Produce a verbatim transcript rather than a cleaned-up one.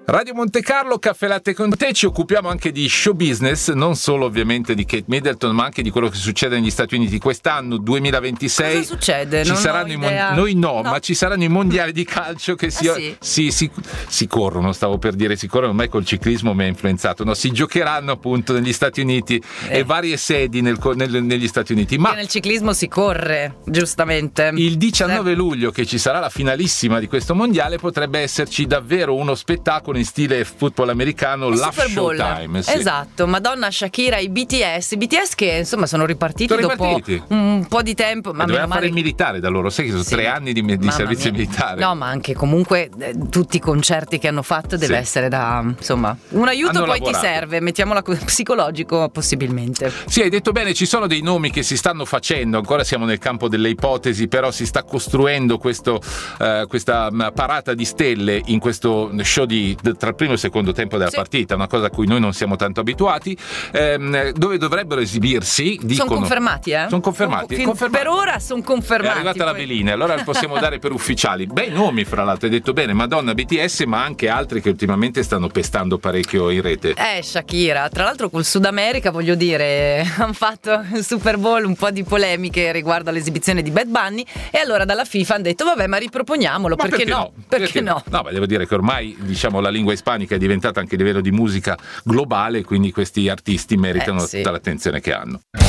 Radio Monte Carlo, caffè latte con te, ci occupiamo anche di show business, non solo ovviamente di Kate Middleton, ma anche di quello che succede negli Stati Uniti quest'anno, duemilaventisei. Cosa succede? Ci non saranno ho i mon- idea. noi no, no, ma ci saranno i mondiali di calcio che si, ah, sì? si, si, si corrono, stavo per dire si corrono, ormai col ciclismo mi ha influenzato, no, si giocheranno appunto negli Stati Uniti eh. e varie sedi nel, nel, negli Stati Uniti. Ma che nel ciclismo si corre, giustamente. Il diciannove luglio, che ci sarà la finalissima di questo mondiale, potrebbe esserci davvero uno spettacolo in stile football americano, la Showtime. Sì. Esatto, Madonna, Shakira, i B T S, i B T S che insomma sono ripartiti, sono dopo ripartiti. un po' di tempo. Ma doveva male... fare il militare da loro, sai che sono sì. tre anni di, di servizio mia. militare. No, ma anche comunque eh, tutti i concerti che hanno fatto deve sì. essere da, insomma, un aiuto. Hanno poi lavorato. Ti serve, mettiamola psicologico possibilmente. Sì, hai detto bene, ci sono dei nomi che si stanno facendo, ancora siamo nel campo delle ipotesi, però si sta costruendo questo, uh, questa parata di stelle in questo show di, tra il primo e il secondo tempo della sì. partita, una cosa a cui noi non siamo tanto abituati, ehm, dove dovrebbero esibirsi. Dicono, sono confermati, eh? Sono confermati, fin, confermati. Per ora sono confermati. È arrivata poi. la velina, allora li possiamo dare per ufficiali. Bei nomi, fra l'altro, hai detto bene, Madonna, B T S, ma anche altri che ultimamente stanno pestando parecchio in rete. Eh, Shakira, tra l'altro col Sud America, voglio dire, hanno fatto il Super Bowl, un po' di polemiche riguardo all'esibizione di Bad Bunny, e allora dalla FIFA hanno detto vabbè, ma riproponiamolo, ma perché, perché no? no? Perché, perché no? No, ma devo dire che ormai, diciamo, la lingua ispanica è diventata anche a livello di musica globale, quindi questi artisti meritano eh, sì. tutta l'attenzione che hanno.